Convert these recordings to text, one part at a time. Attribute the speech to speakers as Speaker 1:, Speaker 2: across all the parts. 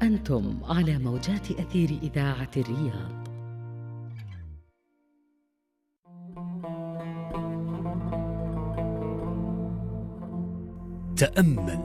Speaker 1: أنتم على موجات أثير إذاعة الرياض.
Speaker 2: تأمل.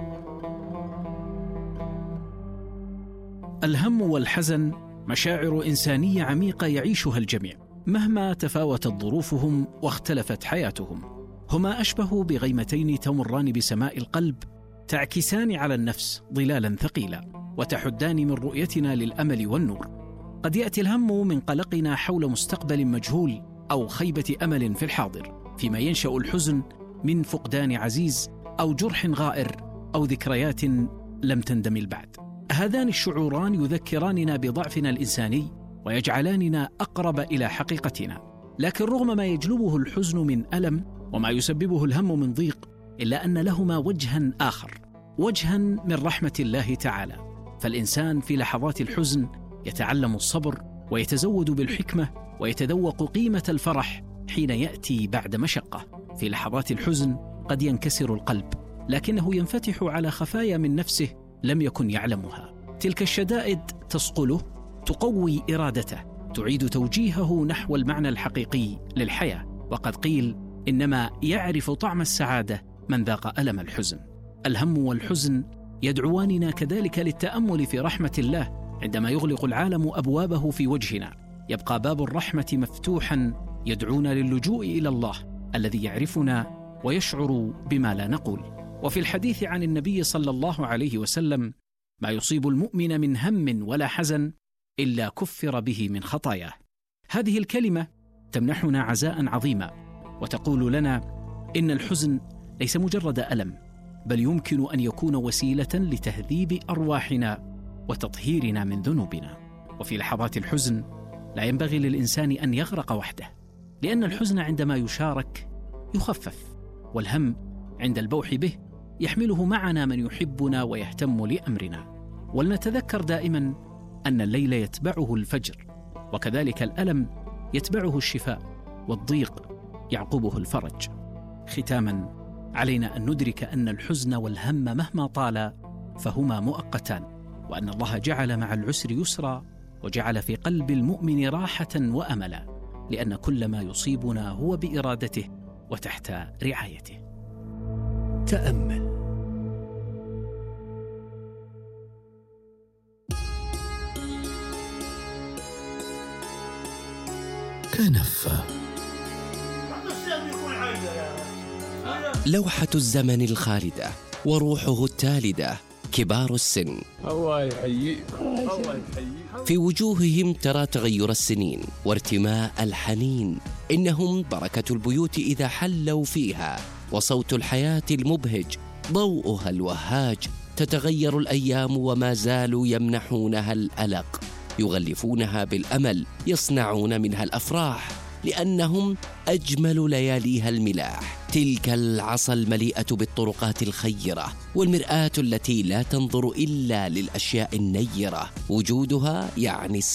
Speaker 2: الهم والحزن مشاعر إنسانية عميقة يعيشها الجميع مهما تفاوتت ظروفهم واختلفت حياتهم. هما أشبه بغيمتين تمران بسماء القلب، تعكسان على النفس ظلالا ثقيلا، وتحدان من رؤيتنا للأمل والنور. قد يأتي الهم من قلقنا حول مستقبل مجهول أو خيبة أمل في الحاضر، فيما ينشأ الحزن من فقدان عزيز أو جرح غائر أو ذكريات لم تندمل بعد. هذان الشعوران يذكراننا بضعفنا الإنساني ويجعلاننا أقرب إلى حقيقتنا. لكن رغم ما يجلبه الحزن من ألم وما يسببه الهم من ضيق، إلا أن لهما وجها آخر، وجها من رحمة الله تعالى. فالإنسان في لحظات الحزن يتعلم الصبر ويتزود بالحكمة ويتذوق قيمة الفرح حين يأتي بعد مشقة. في لحظات الحزن قد ينكسر القلب، لكنه ينفتح على خفايا من نفسه لم يكن يعلمها. تلك الشدائد تصقله، تقوي إرادته، تعيد توجيهه نحو المعنى الحقيقي للحياة. وقد قيل: إنما يعرف طعم السعادة من ذاق ألم الحزن. الهم والحزن يدعواننا كذلك للتأمل في رحمة الله عندما يغلق العالم أبوابه في وجهنا. يبقى باب الرحمة مفتوحا يدعونا للجوء إلى الله الذي يعرفنا ويشعر بما لا نقول. وفي الحديث عن النبي صلى الله عليه وسلم: ما يصيب المؤمن من هم ولا حزن إلا كفر به من خطاياه. هذه الكلمة تمنحنا عزاء عظيما، وتقول لنا إن الحزن ليس مجرد ألم، بل يمكن أن يكون وسيلة لتهذيب أرواحنا وتطهيرنا من ذنوبنا. وفي لحظات الحزن لا ينبغي للإنسان أن يغرق وحده، لأن الحزن عندما يشارك يخفف، والهم عند البوح به يحمله معنا من يحبنا ويهتم لأمرنا. ولنتذكر دائما أن الليل يتبعه الفجر، وكذلك الألم يتبعه الشفاء، والضيق يعقبه الفرج. ختاما، علينا أن ندرك أن الحزن والهم مهما طال فهما مؤقتان، وأن الله جعل مع العسر يسرا، وجعل في قلب المؤمن راحة وأملا، لأن كل ما يصيبنا هو بإرادته وتحت رعايته. تأمل.
Speaker 3: كنفة. لوحة الزمن الخالدة وروحه التالدة كبار السن،
Speaker 4: الله يحييك.
Speaker 3: في وجوههم ترى تغير السنين وارتماء الحنين. إنهم بركة البيوت إذا حلوا فيها، وصوت الحياة المبهج، ضوءها الوهاج. تتغير الأيام وما زالوا يمنحونها الألق، يغلفونها بالأمل، يصنعون منها الأفراح، لأنهم أجمل لياليها الملاح. تلك العصا المليئة بالطرقات الخيرة، والمرآة التي لا تنظر إلا للأشياء النيرة. وجودها يعني